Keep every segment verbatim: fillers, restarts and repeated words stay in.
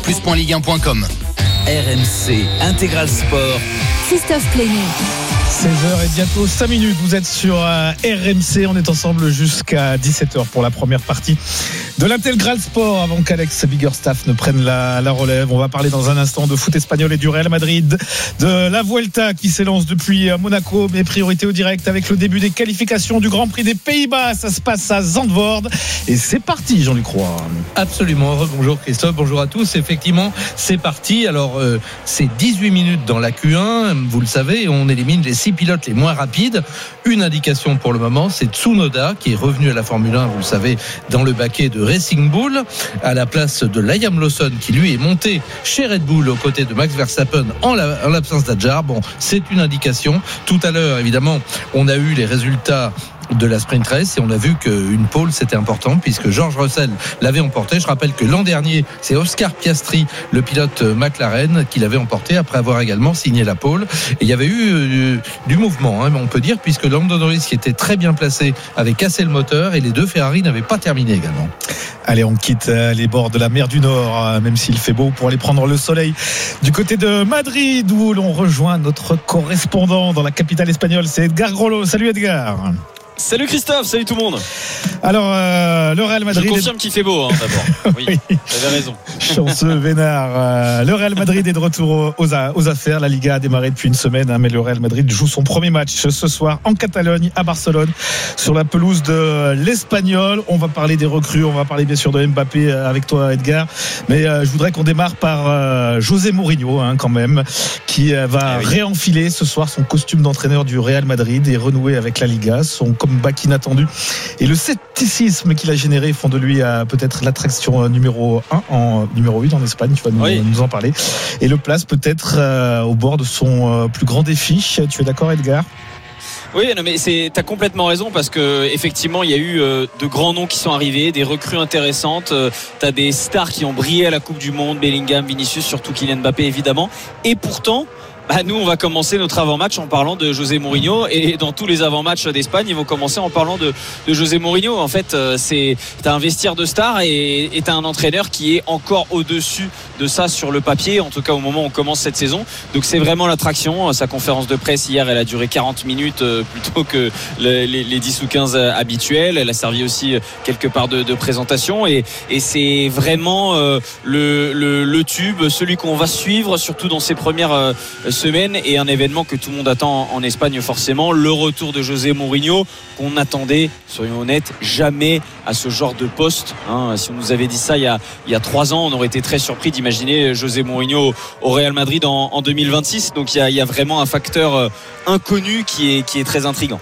plus point ligue un point com. R M C Intégral Sport. Christophe Plénier. seize heures et bientôt cinq minutes. Vous êtes sur R M C. On est ensemble jusqu'à dix-sept heures pour la première partie de l'Intégral Sport. Avant qu'Alex Biggerstaff ne prenne la, la relève, on va parler dans un instant de foot espagnol et du Real Madrid, de la Vuelta qui s'élance depuis Monaco, mais priorité au direct avec le début des qualifications du Grand Prix des Pays-Bas. Ça se passe à Zandvoort et c'est parti, Jean-Luc Roy. Absolument. Bonjour Christophe, bonjour à tous. Effectivement, c'est parti. Alors, euh, c'est dix-huit minutes dans la Q un. Vous le savez, on élimine les six pilotes les moins rapides. Une indication pour le moment, c'est Tsunoda qui est revenu à la Formule un, vous le savez, dans le baquet de Racing Bull, à la place de Liam Lawson qui lui est monté chez Red Bull aux côtés de Max Verstappen en, la, en l'absence d'Adjar. Bon, c'est une indication. Tout à l'heure, évidemment, on a eu les résultats de la sprint race et on a vu qu'une pole c'était important puisque George Russell l'avait emporté. Je rappelle que l'an dernier c'est Oscar Piastri, le pilote McLaren, qui l'avait emporté après avoir également signé la pole. Et il y avait eu euh, du mouvement, hein, on peut dire, puisque Lando Norris qui était très bien placé avait cassé le moteur et les deux Ferrari n'avaient pas terminé également. Allez, on quitte les bords de la mer du Nord, même s'il fait beau, pour aller prendre le soleil du côté de Madrid, où l'on rejoint notre correspondant dans la capitale espagnole, c'est Edgar Grollo. Salut Edgar. Salut Christophe, salut tout le monde. Alors, euh, le Real Madrid. Je confirme qu'il fait beau, hein, d'abord. Oui, oui. Vous avez raison. Chanceux, Vénard. Euh, le Real Madrid est de retour aux, aux affaires. La Liga a démarré depuis une semaine, hein, mais le Real Madrid joue son premier match ce soir en Catalogne, à Barcelone, sur la pelouse de l'Espagnol. On va parler des recrues, on va parler bien sûr de Mbappé avec toi, Edgar. Mais euh, je voudrais qu'on démarre par euh, José Mourinho, hein, quand même, qui euh, va eh oui. réenfiler ce soir son costume d'entraîneur du Real Madrid et renouer avec la Liga. Son comeback inattendu et le scepticisme qu'il a généré font de lui euh, peut-être l'attraction numéro un en numéro huit en Espagne. Tu vas nous, oui. nous en parler et le place peut-être euh, au bord de son euh, plus grand défi. Tu es d'accord, Edgar? Oui, non, mais c'est, t'as complètement raison parce que effectivement il y a eu euh, de grands noms qui sont arrivés, des recrues intéressantes. Euh, t'as des stars qui ont brillé à la Coupe du Monde, Bellingham, Vinicius, surtout Kylian Mbappé évidemment. Et pourtant, bah nous on va commencer notre avant-match en parlant de José Mourinho, et dans tous les avant-matchs d'Espagne ils vont commencer en parlant de, de José Mourinho. En fait euh, c'est, t'as un vestiaire de stars et, et t'as un entraîneur qui est encore au-dessus de ça sur le papier, en tout cas au moment où on commence cette saison. Donc c'est vraiment l'attraction. Sa conférence de presse hier elle a duré quarante minutes euh, plutôt que les, les, les dix ou quinze habituels. Elle a servi aussi quelque part de, de présentation et, et c'est vraiment euh, le, le, le tube, celui qu'on va suivre surtout dans ces premières euh, semaine, et un événement que tout le monde attend en Espagne forcément, le retour de José Mourinho, qu'on n'attendait, soyons honnêtes, jamais à ce genre de poste, hein. Si on nous avait dit ça il y a, il y a trois ans, on aurait été très surpris d'imaginer José Mourinho au Real Madrid en, en deux mille vingt-six. Donc il y a, il y a vraiment un facteur inconnu qui est, qui est très intriguant.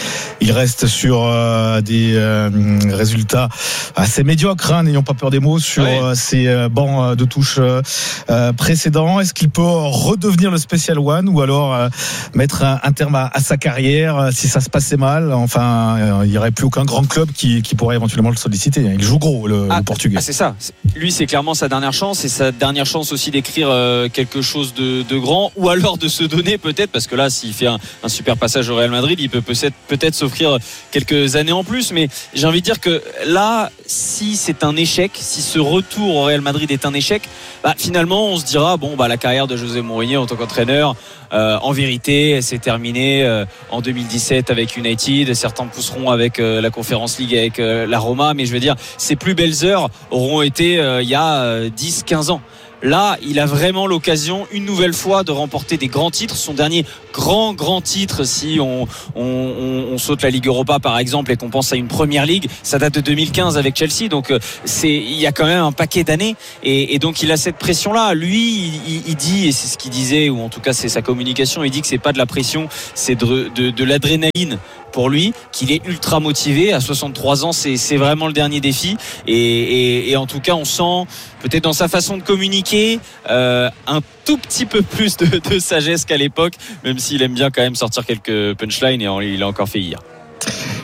Il reste sur euh, des euh, résultats assez médiocres, hein, n'ayons pas peur des mots, sur ouais. euh, ses euh, bancs de touche euh, précédents. Est-ce qu'il peut redevenir le Special One ou alors euh, mettre un, un terme à, à sa carrière euh, si ça se passait mal? Enfin, euh, il n'y aurait plus aucun grand club qui, qui pourrait éventuellement le solliciter. Il joue gros, le, ah, le Portugais. Ah, c'est ça. Lui, c'est clairement sa dernière chance, et sa dernière chance aussi d'écrire euh, quelque chose de, de grand, ou alors de se donner peut-être, parce que là, s'il fait un, un super passage au Real Madrid, il peut peut-être, peut-être s'offrir quelques années en plus. Mais j'ai envie de dire que là, si c'est un échec, si ce retour au Real Madrid est un échec, bah, finalement on se dira bon bah la carrière de José Mourinho en tant qu'entraîneur euh, en vérité elle s'est terminée euh, en deux mille dix-sept avec United. Certains pousseront avec euh, la Conference League avec euh, la Roma, mais je veux dire ses plus belles heures auront été euh, il y a euh, dix quinze ans. Là, il a vraiment l'occasion, une nouvelle fois, de remporter des grands titres. Son dernier grand, grand titre, si on, on, on, on saute la Ligue Europa, par exemple, et qu'on pense à une première ligue, ça date de deux mille quinze avec Chelsea. Donc, c'est, il y a quand même un paquet d'années. Et, et donc, il a cette pression-là. Lui, il, il dit, et c'est ce qu'il disait, ou en tout cas, c'est sa communication, il dit que c'est pas de la pression, c'est de, de, de l'adrénaline pour lui, qu'il est ultra motivé. À soixante-trois ans, c'est, c'est vraiment le dernier défi. Et, et, et en tout cas, on sent, peut-être dans sa façon de communiquer, euh, un tout petit peu plus de, de sagesse qu'à l'époque, même s'il aime bien quand même sortir quelques punchlines, et il l'a encore fait hier.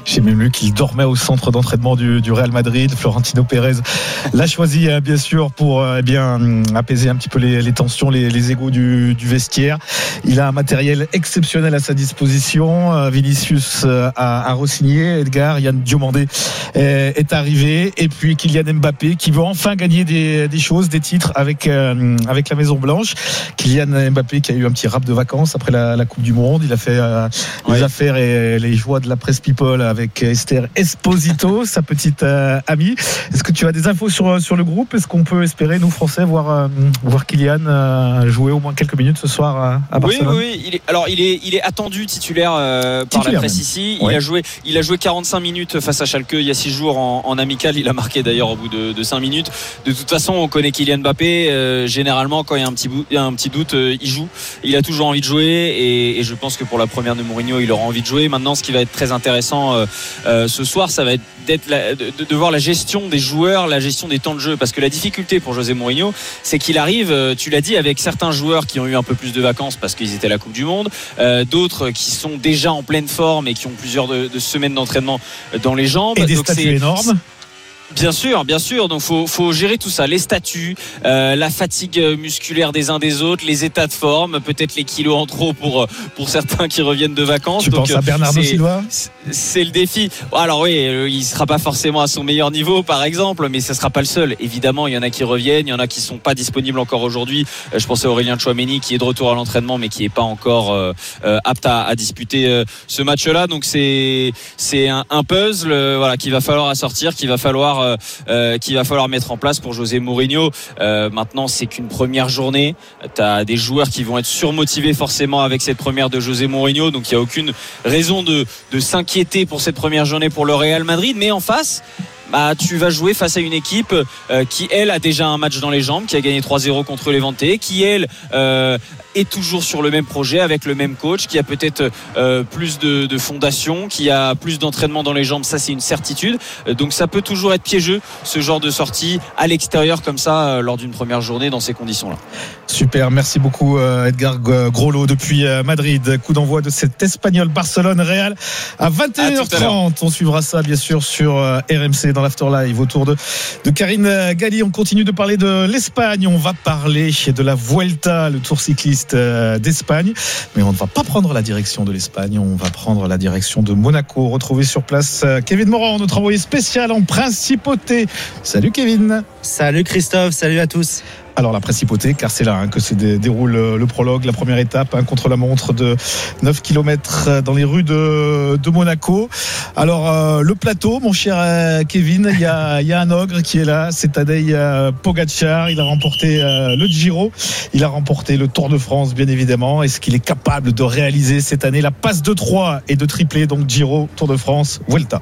J'ai même lu qu'il dormait au centre d'entraînement du, du Real Madrid. Florentino Pérez l'a choisi bien sûr pour eh bien apaiser un petit peu les, les tensions, les, les égos du, du vestiaire. Il a un matériel exceptionnel à sa disposition. Vinicius a, a re-signé. Edgar, Yann Diomandé est, est arrivé, et puis Kylian Mbappé qui veut enfin gagner des, des choses, des titres avec euh, avec la Maison Blanche. Kylian Mbappé qui a eu un petit rap de vacances après la, la Coupe du Monde. Il a fait euh, les ouais. affaires et les joies de la presse people avec Esther Esposito, sa petite euh, amie. Est-ce que tu as des infos sur sur le groupe? Est-ce qu'on peut espérer, nous Français, voir euh, voir Kylian euh, jouer au moins quelques minutes ce soir à, à Barcelone? Oui, oui, il est, alors il est il est attendu titulaire euh, par titulaire la presse même. Ici. Ouais. Il a joué il a joué quarante-cinq minutes face à Schalke il y a six jours en, en amical. Il a marqué d'ailleurs au bout de, de cinq minutes. De toute façon, on connaît Kylian Mbappé. Euh, généralement, quand il y a un petit, bout, il y a un petit doute, euh, il joue. Il a toujours envie de jouer, et, et je pense que pour la première de Mourinho, il aura envie de jouer. Maintenant, ce qui va être très intéressant euh, euh, ce soir, ça va être d'être la, de, de voir la gestion des joueurs, la gestion des temps de jeu. Parce que la difficulté pour José Mourinho, c'est qu'il arrive, euh, tu l'as dit, avec certains joueurs qui ont eu un peu plus de vacances parce qu'ils étaient à la Coupe du Monde, euh, d'autres qui sont déjà en pleine forme et qui ont plusieurs de, de semaines d'entraînement dans les jambes. Et des Donc statuts c'est énormes. Bien sûr, bien sûr. Donc faut faut gérer tout ça, les statuts, euh, la fatigue musculaire des uns des autres, les états de forme, peut-être les kilos en trop pour pour certains qui reviennent de vacances. Tu Donc, penses à Bernardo c'est, Silva? C'est le défi. Alors oui, il sera pas forcément à son meilleur niveau, par exemple, mais ça sera pas le seul. Évidemment, il y en a qui reviennent, il y en a qui sont pas disponibles encore aujourd'hui. Je pensais à Aurélien Tchouaméni qui est de retour à l'entraînement, mais qui est pas encore euh, apte à, à disputer euh, ce match-là. Donc c'est c'est un, un puzzle, euh, voilà, qu'il va falloir assortir, qu'il va falloir Euh, euh, qu'il va falloir mettre en place pour José Mourinho. Euh, maintenant, c'est qu'une première journée. Tu as des joueurs qui vont être surmotivés forcément avec cette première de José Mourinho, donc il n'y a aucune raison de, de s'inquiéter pour cette première journée pour le Real Madrid. Mais en face, bah, tu vas jouer face à une équipe euh, qui, elle, a déjà un match dans les jambes, qui a gagné trois zéro contre Levante, qui, elle, euh, est toujours sur le même projet avec le même coach, qui a peut-être euh, plus de, de fondation, qui a plus d'entraînement dans les jambes, ça c'est une certitude. Donc ça peut toujours être piégeux, ce genre de sortie à l'extérieur comme ça euh, lors d'une première journée dans ces conditions-là. Super, merci beaucoup Edgar Groslo depuis Madrid. Coup d'envoi de cet Espagnol Barcelone-Real à vingt et une heures trente. On suivra ça bien sûr sur R M C dans l'Afterlive autour de, de Karine Galli. On continue de parler de l'Espagne. On va parler de la Vuelta, le tour cycliste d'Espagne. Mais on ne va pas prendre la direction de l'Espagne, on va prendre la direction de Monaco. Retrouver sur place Kevin Morand, notre envoyé spécial en principauté. Salut Kevin. Salut Christophe, salut à tous. Alors la principauté, car c'est là hein, que se dé- déroule le prologue, la première étape hein, contre la montre de neuf kilomètres dans les rues de, de Monaco. Alors euh, le plateau, mon cher euh, Kevin, il y a, y a un ogre qui est là, c'est Tadej euh, Pogačar. Il a remporté euh, le Giro, il a remporté le Tour de France bien évidemment. Est-ce qu'il est capable de réaliser cette année la passe de trois et de tripler, donc Giro, Tour de France, Vuelta?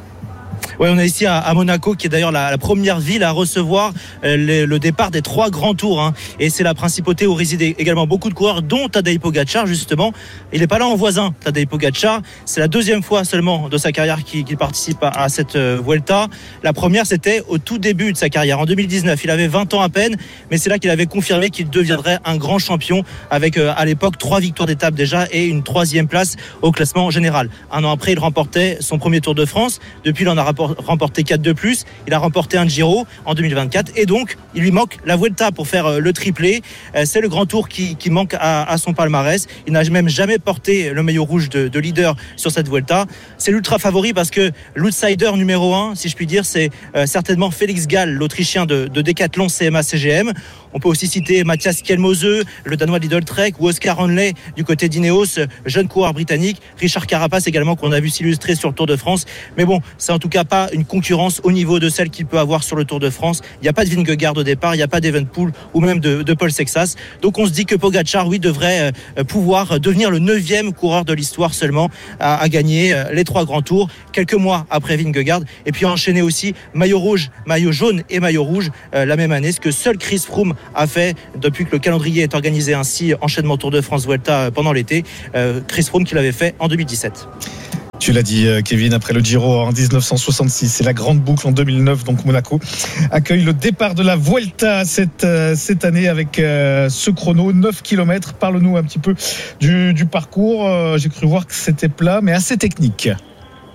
Oui, on est ici à, à Monaco, qui est d'ailleurs la, la première ville à recevoir euh, le, le départ des trois grands tours. Hein. Et c'est la principauté où résident également beaucoup de coureurs, dont Tadej Pogačar, justement. Il n'est pas là en voisin, Tadej Pogačar. C'est la deuxième fois seulement de sa carrière qu'il, qu'il participe à, à cette euh, Vuelta. La première, c'était au tout début de sa carrière, en deux mille dix-neuf. Il avait vingt ans à peine, mais c'est là qu'il avait confirmé qu'il deviendrait un grand champion, avec euh, à l'époque trois victoires d'étape déjà et une troisième place au classement général. Un an après, il remportait son premier Tour de France. Depuis, il en a remporté quatre de plus. Il a remporté un Giro en deux mille vingt-quatre et donc il lui manque la Vuelta pour faire le triplé. C'est le grand tour qui, qui manque à, à son palmarès. Il n'a même jamais porté le maillot rouge de, de leader sur cette Vuelta. C'est l'ultra favori parce que l'outsider numéro un, si je puis dire, c'est euh, certainement Félix Gall, l'Autrichien de, de Decathlon C M A C G M. On peut aussi citer Mathias Kjelmose, le Danois de Lidl Trek, ou Oscar Hanley du côté d'Ineos, jeune coureur britannique. Richard Carapace également, qu'on a vu s'illustrer sur le Tour de France. Mais bon, c'est en tout cas pas une concurrence au niveau de celle qu'il peut avoir sur le Tour de France. Il n'y a pas de Vingegaard au départ, il n'y a pas d'Evenepoel ou même de, de Paul Sexas. Donc on se dit que Pogačar, oui, devrait euh, pouvoir devenir le neuvième coureur de l'histoire seulement à, à gagner euh, les trois grands tours, quelques mois après Vingegaard. Et puis enchaîner aussi maillot rouge, maillot jaune et maillot rouge euh, la même année, ce que seul Chris Froome a fait depuis que le calendrier est organisé ainsi, enchaînement Tour de France Vuelta pendant l'été. Euh, Chris Froome qui l'avait fait en deux mille dix-sept. Tu l'as dit Kevin, après le Giro en dix-neuf cent soixante-six, c'est la grande boucle en deux mille neuf, donc Monaco accueille le départ de la Vuelta cette, cette année avec euh, ce chrono, neuf kilomètres. Parle-nous un petit peu du, du parcours. Euh, j'ai cru voir que c'était plat mais assez technique.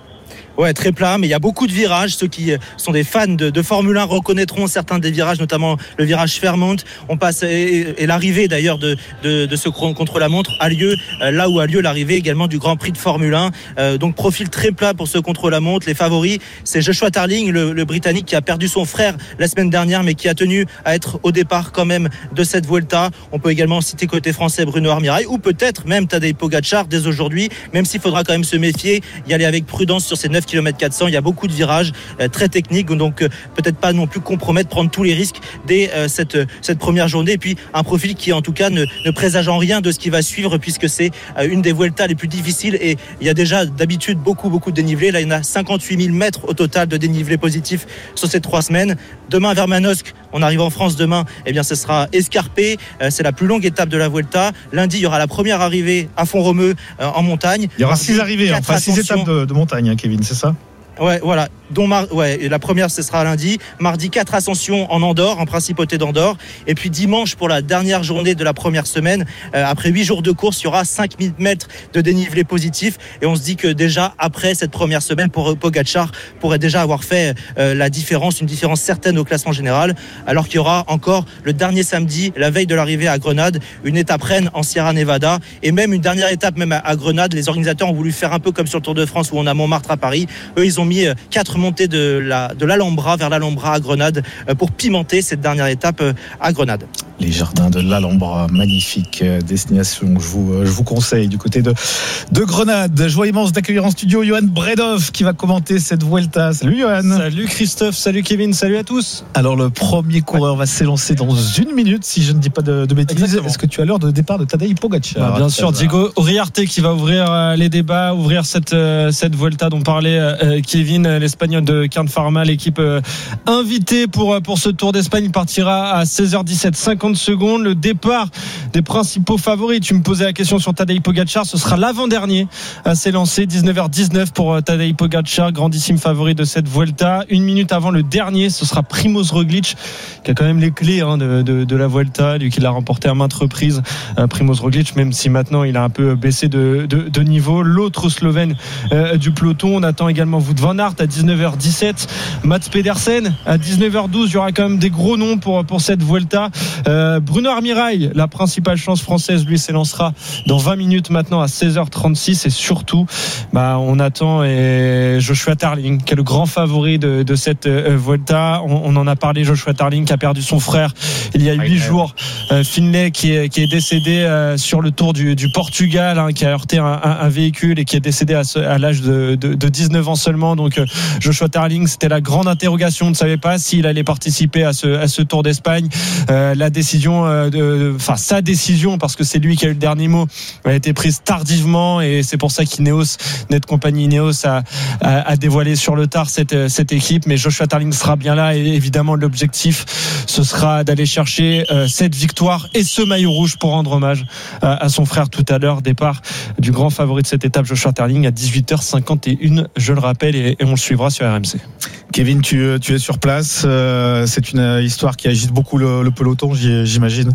Ouais, très plat, mais il y a beaucoup de virages. Ceux qui sont des fans de, de Formule un reconnaîtront certains des virages, notamment le virage Fairmont. On passe et, et l'arrivée d'ailleurs de, de, de ce contre-la-montre a lieu euh, là où a lieu l'arrivée également du Grand Prix de Formule un. Euh, donc profil très plat pour ce contre-la-montre. Les favoris, c'est Joshua Tarling, le, le Britannique qui a perdu son frère la semaine dernière, mais qui a tenu à être au départ quand même de cette Vuelta. On peut également citer côté français Bruno Armirail ou peut-être même Tadej Pogačar dès aujourd'hui, même s'il faudra quand même se méfier, y aller avec prudence sur ces neuf kilomètres quatre cents. Il y a beaucoup de virages euh, très techniques, donc euh, peut-être pas non plus compromettre, prendre tous les risques dès euh, cette, cette première journée. Et puis un profil qui en tout cas ne, ne présage en rien de ce qui va suivre, puisque c'est euh, une des Vueltas les plus difficiles et il y a déjà d'habitude beaucoup beaucoup de dénivelé. Là il y en a cinquante-huit mille mètres au total de dénivelé positif sur ces trois semaines. Demain vers Manosque, on arrive en France demain, eh bien ce sera escarpé, euh, c'est la plus longue étape de la Vuelta. Lundi il y aura la première arrivée à Font-Romeu euh, en montagne. Il y aura six arrivées, enfin six étapes de, de montagne, hein, Kevin, c'est ça? Ouais, voilà. Dont mar- ouais, la première, ce sera lundi. Mardi, quatre ascensions en Andorre, en principauté d'Andorre. Et puis dimanche, pour la dernière journée de la première semaine, euh, après huit jours de course, il y aura cinq mille mètres de dénivelé positif. Et on se dit que déjà, après cette première semaine, pour Pogačar pourrait déjà avoir fait euh, la différence, une différence certaine au classement général. Alors qu'il y aura encore le dernier samedi, la veille de l'arrivée à Grenade, une étape reine en Sierra Nevada. Et même une dernière étape, même à, à Grenade. Les organisateurs ont voulu faire un peu comme sur le Tour de France où on a Montmartre à Paris. Eux, ils ont mis quatre montées de, la, de l'Alhambra vers l'Alhambra à Grenade pour pimenter cette dernière étape à Grenade. Les jardins de l'Alhambra, magnifique destination, je vous, je vous conseille du côté de, de Grenade. Joie immense d'accueillir en studio Johan Bredov qui va commenter cette Vuelta. Salut Johan. Salut Christophe, salut Kevin, salut à tous. Alors le premier coureur va s'élancer dans une minute si je ne dis pas de, de bêtises. Exactement. Est-ce que tu as l'heure de départ de Tadej Pogačar? Bah, bien sûr, Diego Uriarte qui va ouvrir les débats, ouvrir cette, cette Vuelta dont parlait Kevin, l'Espagnol de Kern Pharma, l'équipe invitée pour, pour ce Tour d'Espagne. Il partira à seize heures dix-sept, cinquante secondes. Le départ des principaux favoris, tu me posais la question sur Tadej Pogačar, ce sera l'avant-dernier à s'élancer, dix-neuf heures dix-neuf pour Tadej Pogačar, grandissime favori de cette Vuelta. Une minute avant le dernier, ce sera Primož Roglič qui a quand même les clés hein, de, de, de la Vuelta, lui qui l'a remporté à maintes reprises. euh, Primož Roglič, même si maintenant il a un peu baissé de, de, de niveau. L'autre Slovène euh, du peloton, on attend également Wout van Aert à dix-neuf heures dix-sept, Mats Pedersen à dix-neuf heures douze. Il y aura quand même des gros noms pour, pour cette Vuelta. euh, Bruno Armirail, la principale chance française, lui s'élancera dans vingt minutes maintenant à seize heures trente-six. Et surtout bah, on attend et Joshua Tarling qui est le grand favori de, de cette euh, Vuelta. on, on en a parlé, Joshua Tarling qui a perdu son frère il y a huit jours, euh, Finlay qui est, qui est décédé euh, sur le Tour du, du Portugal, hein, qui a heurté un, un, un véhicule et qui est décédé à, ce, à l'âge de, de, de dix-neuf ans seulement. Donc euh, Joshua Tarling, c'était la grande interrogation, on ne savait pas s'il allait participer à ce, à ce Tour d'Espagne. euh, la décision euh, de, enfin sa décision, parce que c'est lui qui a eu le dernier mot, a été prise tardivement et c'est pour ça qu'Ineos, Net Company Ineos a, a, a dévoilé sur le tard cette, cette équipe. Mais Joshua Tarling sera bien là et évidemment l'objectif ce sera d'aller chercher euh, cette victoire et ce maillot rouge pour rendre hommage euh, à son frère tout à l'heure. Départ du grand favori de cette étape, Joshua Tarling, à dix-huit heures cinquante et une, je le rappelle, et, et on le suivra sur R M C. Kevin, tu, tu es sur place, euh, c'est une histoire qui agite beaucoup le, le peloton, j'imagine.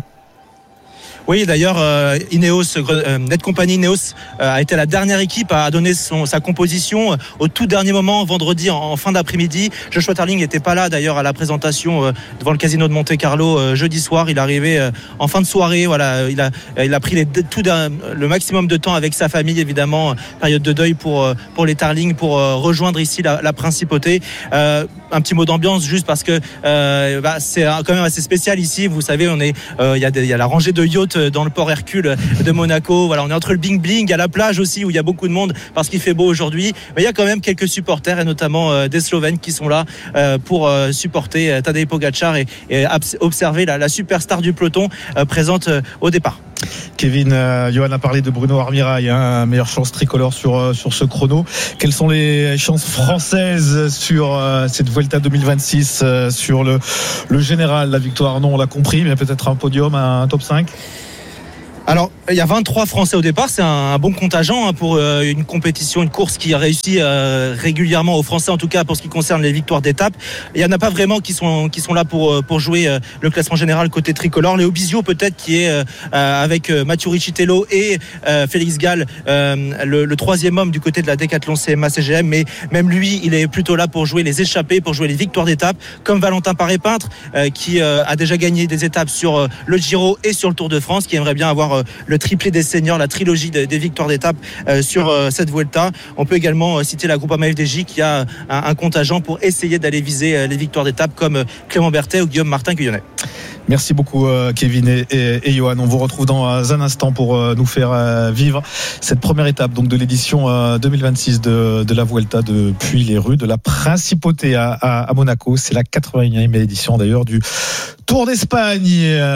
Oui, d'ailleurs, euh, Ineos, euh, Net Company Ineos euh, a été la dernière équipe à donner son, sa composition euh, au tout dernier moment, vendredi en, en fin d'après-midi. Joshua Tarling n'était pas là d'ailleurs à la présentation euh, devant le casino de Monte-Carlo euh, jeudi soir. Il est arrivé euh, en fin de soirée. Voilà, il a, il a pris les, tout le maximum de temps avec sa famille, évidemment, période de deuil pour euh, pour les Tarling, pour euh, rejoindre ici la, la principauté. Euh, un petit mot d'ambiance juste parce que euh, bah, c'est quand même assez spécial ici. Vous savez, on est, euh, il y a des, il y a la rangée de yachts dans le port Hercule de Monaco. Voilà, on est entre le bling bling, il y a la plage aussi où il y a beaucoup de monde parce qu'il fait beau aujourd'hui. Mais il y a quand même quelques supporters et notamment euh, des Slovènes qui sont là euh, pour euh, supporter euh, Tadej Pogačar et, et observer la, la superstar du peloton euh, présente euh, au départ. Kevin, euh, Johan a parlé de Bruno Armirail, hein, meilleure chance tricolore sur, euh, sur ce chrono. Quelles sont les chances françaises sur euh, cette Vuelta deux mille vingt-six, euh, sur le, le général? La victoire, non, on l'a compris, mais peut-être un podium, un, un top cinq? Alors, il y a vingt-trois Français au départ, c'est un, un bon contingent hein, pour euh, une compétition, une course qui a réussi euh, régulièrement aux Français, en tout cas pour ce qui concerne les victoires d'étape. Il y en a pas vraiment qui sont qui sont là pour pour jouer euh, le classement général côté tricolore. Léo Bizio peut-être qui est euh, avec euh, Mathieu Riccitello et euh, Félix Gall, euh, le, le troisième homme du côté de la Décathlon C M A C G M, mais même lui, il est plutôt là pour jouer les échappées, pour jouer les victoires d'étape, comme Valentin Paré-Peintre euh, qui euh, a déjà gagné des étapes sur euh, le Giro et sur le Tour de France, qui aimerait bien avoir euh, le triplé des seniors, la trilogie de, des victoires d'étape euh, sur euh, cette Vuelta. On peut également euh, citer la Groupama F D J qui a un, un contingent pour essayer d'aller viser euh, les victoires d'étape comme euh, Clément Berthet ou Guillaume Martin-Guyonnet. Merci beaucoup Kevin et, et, et Johan. On vous retrouve dans un instant pour nous faire vivre cette première étape donc de l'édition deux mille vingt-six de, de la Vuelta depuis les rues de la Principauté à, à, à Monaco. C'est la quatre-vingt-unième édition d'ailleurs du Tour d'Espagne.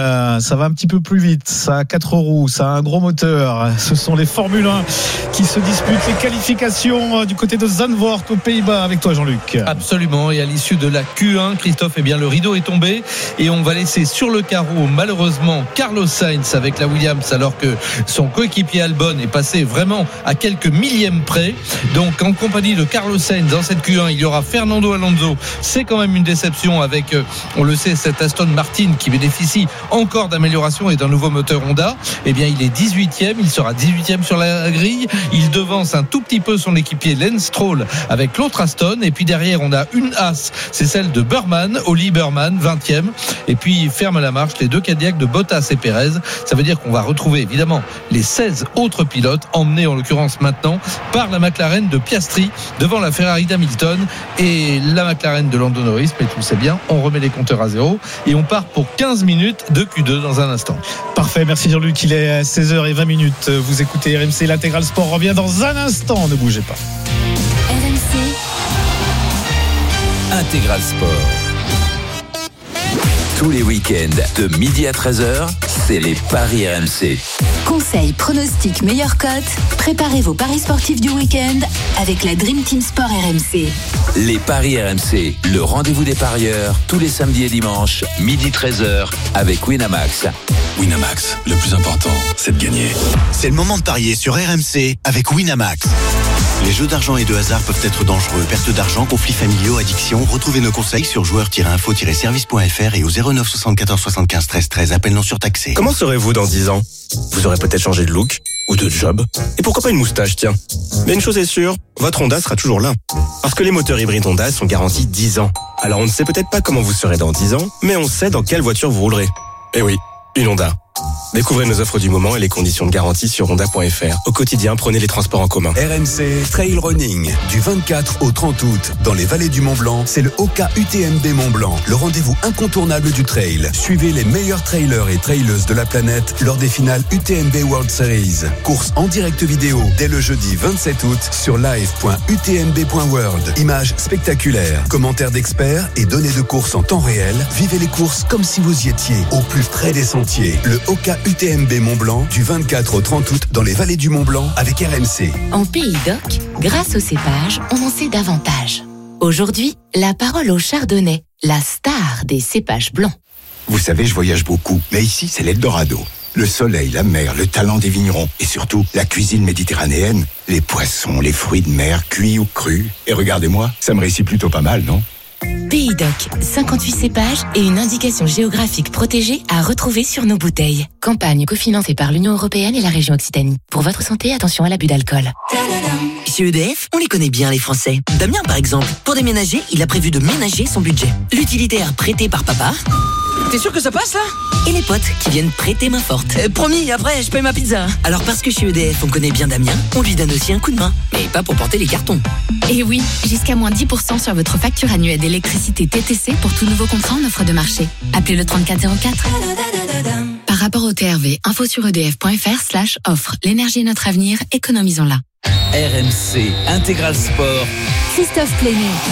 Ça va un petit peu plus vite, ça a quatre roues, ça a un gros moteur. Ce sont les Formule un qui se disputent les qualifications du côté de Zandvoort aux Pays-Bas avec toi Jean-Luc. Absolument, et à l'issue de la Q un, Christophe, eh bien le rideau est tombé et on va laisser sur le carreau malheureusement Carlos Sainz avec la Williams, alors que son coéquipier Albon est passé vraiment à quelques millièmes près. Donc en compagnie de Carlos Sainz dans cette Q un, il y aura Fernando Alonso. C'est quand même une déception avec, on le sait, cette Aston Martin qui bénéficie encore d'amélioration et d'un nouveau moteur Honda. Eh bien il est dix-huitième, il sera dix-huitième sur la grille. Il devance un tout petit peu son équipier Lance Stroll avec l'autre Aston, et puis derrière on a une As, c'est celle de Burman, Oli Burman, vingtième, et puis ferme la marche les deux Cadillacs de Bottas et Perez. Ça veut dire qu'on va retrouver évidemment les seize autres pilotes, emmenés en l'occurrence maintenant par la McLaren de Piastri devant la Ferrari d'Hamilton et la McLaren de Lando Norris. Mais tu le sais bien, on remet les compteurs à zéro et on part pour quinze minutes de Q deux dans un instant. Parfait, merci Jean-Luc, il est seize heures vingt minutes. Vous écoutez R M C, l'Intégral Sport revient dans un instant, ne bougez pas. R M C Intégral Sport. Tous les week-ends de midi à treize heures, c'est les paris R M C. Conseils, pronostics, meilleures cotes. Préparez vos paris sportifs du week-end avec la Dream Team Sport R M C. Les paris R M C, le rendez-vous des parieurs, tous les samedis et dimanches, midi treize heures, avec Winamax. Winamax, le plus important, c'est de gagner. C'est le moment de parier sur R M C avec Winamax. Les jeux d'argent et de hasard peuvent être dangereux. Perte d'argent, conflits familiaux, addiction. Retrouvez nos conseils sur joueurs tiret info tiret service point f r et au zéro neuf soixante-quatorze soixante-quinze treize treize. Appel non surtaxé. Comment serez-vous dans dix ans ? Vous aurez peut-être changé de look ou de job. Et pourquoi pas une moustache, tiens. Mais une chose est sûre, votre Honda sera toujours là. Parce que les moteurs hybrides Honda sont garantis dix ans. Alors on ne sait peut-être pas comment vous serez dans dix ans, mais on sait dans quelle voiture vous roulerez. Eh oui, une Honda. Découvrez nos offres du moment et les conditions de garantie sur honda point f r. Au quotidien, prenez les transports en commun. R M C Trail Running, du vingt-quatre au trente août, dans les vallées du Mont-Blanc, c'est le Oka U T M B Mont-Blanc, le rendez-vous incontournable du trail. Suivez les meilleurs trailers et traileuses de la planète lors des finales U T M B World Series. Course en direct vidéo dès le jeudi vingt-sept août sur live point u t m b point world. Images spectaculaires, commentaires d'experts et données de course en temps réel. Vivez les courses comme si vous y étiez, au plus près des sentiers. Le Oka U T M B Mont-Blanc, du vingt-quatre au trente août dans les vallées du Mont-Blanc avec R M C. En Pays d'Oc, grâce au cépage, on en sait davantage. Aujourd'hui, la parole au chardonnay, la star des cépages blancs. Vous savez, je voyage beaucoup, mais ici, c'est l'Eldorado. Le soleil, la mer, le talent des vignerons et surtout la cuisine méditerranéenne, les poissons, les fruits de mer, cuits ou crus. Et regardez-moi, ça me réussit plutôt pas mal, non ? Pays d'Oc, cinquante-huit cépages et une indication géographique protégée à retrouver sur nos bouteilles. Campagne cofinancée par l'Union européenne et la région Occitanie. Pour votre santé, attention à l'abus d'alcool. Chez E D F, on les connaît bien les Français. Damien par exemple, pour déménager, il a prévu de ménager son budget. L'utilitaire prêté par papa. T'es sûr que ça passe là ? Et les potes qui viennent prêter main forte. Euh, promis, après je paye ma pizza. Alors parce que chez E D F on connaît bien Damien, on lui donne aussi un coup de main. Mais pas pour porter les cartons. Et oui, jusqu'à moins dix pour cent sur votre facture annuelle d'électricité T T C pour tout nouveau contrat en offre de marché. Appelez le trente-quatre zéro quatre. Par rapport au T R V, info sur edf.fr slash offre. L'énergie est notre avenir, économisons-la. R M C Intégral Sport. Christophe Plénier.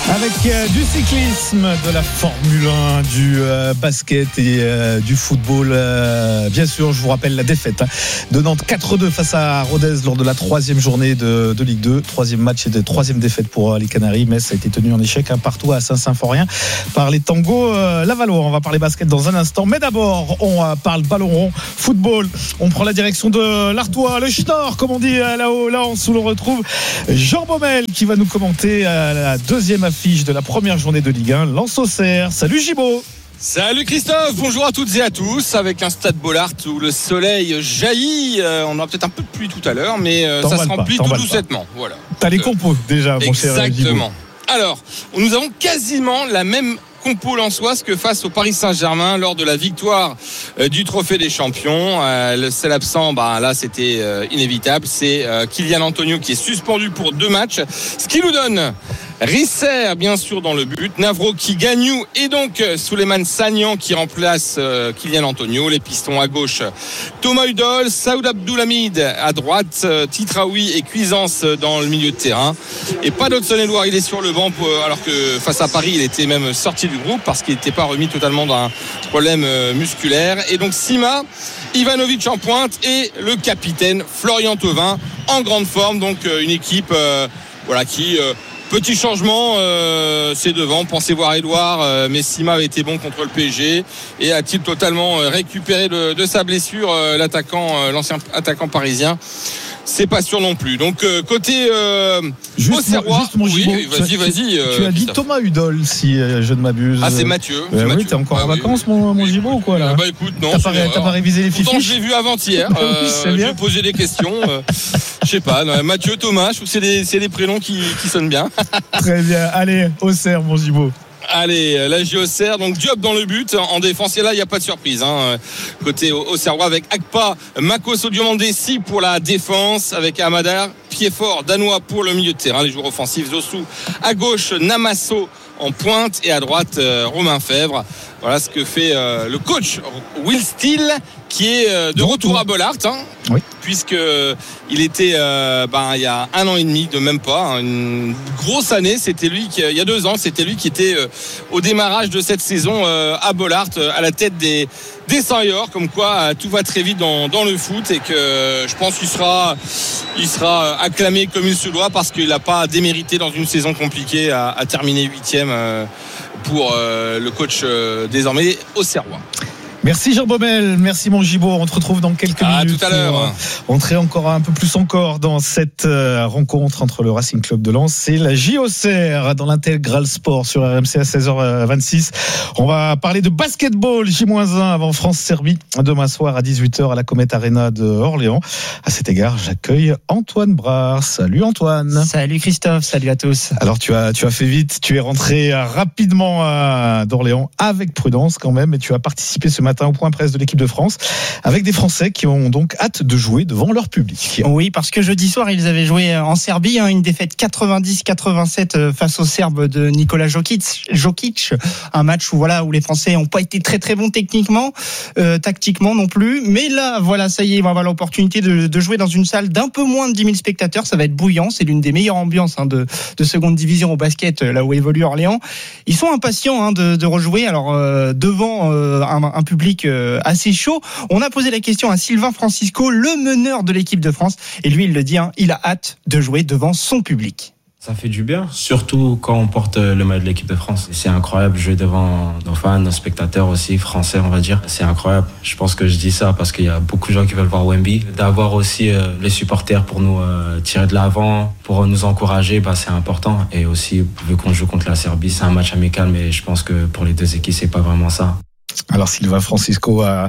Avec euh, du cyclisme, de la Formule un, du euh, basket et euh, du football. Euh, bien sûr, je vous rappelle la défaite hein, de Nantes quatre deux face à Rodez lors de la troisième journée de, de Ligue deux. Troisième match et de troisième défaite pour euh, les Canaries. Metz a été tenu en échec hein, partout à Saint-Symphorien par les Tangos euh, Lavallois. On va parler basket dans un instant. Mais d'abord, on euh, parle ballon rond, football. On prend la direction de l'Artois, le Schnorr, comme on dit euh, là-haut. Là, on se le retrouve. Jean Baumel qui va nous commenter euh, la deuxième affiche de la première journée de Ligue un, Lens-Auxerre. Salut Gibaud. Salut Christophe, bonjour à toutes et à tous. Avec un stade Bollaert où le soleil jaillit, euh, on aura peut-être un peu de pluie tout à l'heure, mais euh, ça se remplit tout doucettement. Voilà. T'as les compos déjà, mon cher Gibaud. Exactement. Alors, nous avons quasiment la même compo lensoise que face au Paris Saint-Germain lors de la victoire euh, du Trophée des Champions. Euh, le seul absent, bah, là c'était euh, inévitable, c'est euh, Kylian Antonio qui est suspendu pour deux matchs, ce qui nous donne Risser bien sûr dans le but, Navro qui gagne et donc Souleymane Sagnan qui remplace euh, Kylian Antonio, les pistons à gauche Thomas Hudol, Saoud Abdoulhamid à droite, euh, Titraoui et Cuisance dans le milieu de terrain et pas d'Hudson-Edouard, il est sur le banc pour, alors que face à Paris il était même sorti du groupe parce qu'il n'était pas remis totalement d'un problème euh, musculaire et donc Sima Ivanovic en pointe et le capitaine Florian Thauvin en grande forme, donc euh, une équipe euh, voilà qui euh, petit changement, euh, c'est devant. Pensez voir Edouard, euh, mais Sima avait été bon contre le P S G et a-t-il totalement récupéré de, de sa blessure euh, l'attaquant, euh, l'ancien attaquant parisien. C'est pas sûr non plus. Donc euh, côté euh, Auxerrois, oui, vas-y, vas-y. Euh, tu as dit Thomas Hudol, si euh, je ne m'abuse. Ah, c'est Mathieu. Euh, c'est oui, Mathieu. t'es encore ah, en oui, vacances, oui. mon, mon Gibaud, ou quoi là? Bah écoute, non. T'as pas, t'as pas révisé les fiches? Pourtant, je l'ai vu avant-hier. Euh, oui, c'est bien. J'ai posé des questions. Euh, je sais pas. Non, Mathieu, Thomas, je trouve que c'est des, c'est des prénoms qui, qui sonnent bien. Très bien. Allez, Auxerre, mon Gibaud. Allez, la J O C R, donc Diop dans le but en défense et là il n'y a pas de surprise hein. Côté Auxerrois avec Akpa, Makos Diomandé pour la défense, avec Amadar, Piedfort, Danois pour le milieu de terrain, les joueurs offensifs, Zossou à gauche, Namasso en pointe et à droite euh, Romain Fèvre. Voilà ce que fait euh, le coach Will Steele qui est euh, de retour à Bollaert hein, oui. puisque euh, il était euh, ben, il y a un an et demi de même pas hein, une grosse année, c'était lui qui, il y a deux ans c'était lui qui était euh, au démarrage de cette saison euh, à Bollaert euh, à la tête des des Seniors, comme quoi euh, tout va très vite dans, dans le foot et que euh, je pense qu'il sera il sera acclamé comme il se doit parce qu'il n'a pas démérité dans une saison compliquée à, à terminer huitième euh, pour euh, le coach euh, désormais auxerrois. Merci Jean Baumel, merci mon Gibaud. On te retrouve dans quelques à minutes. Tout à l'heure. Pour entrer encore un peu plus encore dans cette euh, rencontre entre le Racing Club de Lens et la J O C R dans l'Intégral Sport sur R M C à seize heures vingt-six. On va parler de basketball J un avant France-Serbie demain soir à dix-huit heures à la Comet Arena de Orléans. À cet égard, j'accueille Antoine Brard. Salut Antoine. Salut Christophe, salut à tous. Alors tu as tu as fait vite, tu es rentré rapidement à d'Orléans avec prudence quand même et tu as participé ce matin au point presse de l'équipe de France avec des Français qui ont donc hâte de jouer devant leur public. Oui, parce que jeudi soir ils avaient joué en Serbie, hein, une défaite quatre-vingt-dix quatre-vingt-sept face aux Serbes de Nikola Jokic, Jokic, un match où voilà où les Français n'ont pas été très très bons techniquement, euh, tactiquement non plus, mais là voilà ça y est, ils vont avoir l'opportunité de, de jouer dans une salle d'un peu moins de dix mille spectateurs, ça va être bouillant, c'est l'une des meilleures ambiances hein, de, de seconde division au basket là où évolue Orléans. Ils sont impatients hein, de, de rejouer alors euh, devant euh, un, un public assez chaud. On a posé la question à Sylvain Francisco, le meneur de l'équipe de France, et lui il le dit, hein, il a hâte de jouer devant son public. Ça fait du bien, surtout quand on porte le maillot de l'équipe de France. C'est incroyable de jouer devant nos fans, nos spectateurs aussi, français on va dire. C'est incroyable. Je pense que je dis ça parce qu'il y a beaucoup de gens qui veulent voir Wemby. D'avoir aussi euh, les supporters pour nous euh, tirer de l'avant, pour nous encourager, bah, c'est important. Et aussi, vu qu'on joue contre la Serbie, c'est un match amical, mais je pense que pour les deux équipes, c'est pas vraiment ça. Alors Sylvain Francisco a,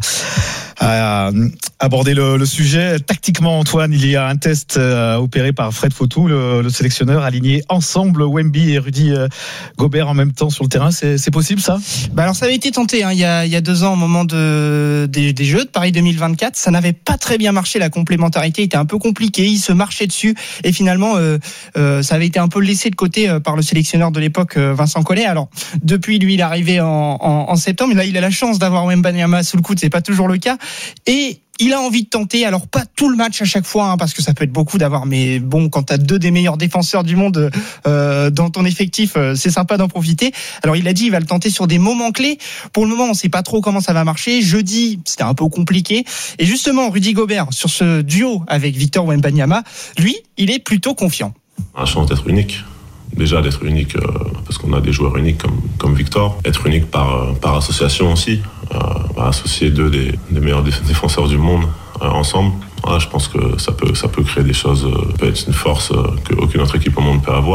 a abordé le, le sujet. Tactiquement, Antoine, il y a un test euh, opéré par Fred Fautou, le, le sélectionneur, aligné ensemble Wemby et Rudy euh, Gobert en même temps sur le terrain. C'est, c'est possible ça? Bah alors ça avait été tenté hein, il, y a, il y a deux ans au moment de, des, des Jeux de Paris deux mille vingt-quatre. Ça n'avait pas très bien marché, la complémentarité était un peu compliquée, il se marchait dessus et finalement euh, euh, ça avait été un peu laissé de côté euh, par le sélectionneur de l'époque, euh, Vincent Collet. Alors depuis, lui, il est arrivé en, en, en septembre, et là il a la chance d'avoir Wembanyama sous le coude, c'est pas toujours le cas, et Il a envie de tenter, alors pas tout le match à chaque fois, hein, parce que ça peut être beaucoup d'avoir, mais bon, quand t'as deux des meilleurs défenseurs du monde euh, dans ton effectif, euh, c'est sympa d'en profiter. Alors il a dit, il va le tenter sur des moments clés. Pour le moment, on sait pas trop comment ça va marcher. Jeudi, c'était un peu compliqué. Et justement, Rudy Gobert, sur ce duo avec Victor Wembanyama, lui, il est plutôt confiant. La chance d'être unique. Déjà d'être unique, euh, parce qu'on a des joueurs uniques comme, comme Victor. Être unique par, par association aussi. Euh, bah, associer deux des, des meilleurs défenseurs du monde euh, ensemble. Voilà, je pense que ça peut, ça peut créer des choses, euh, peut être une force euh, qu'aucune autre équipe au monde peut avoir.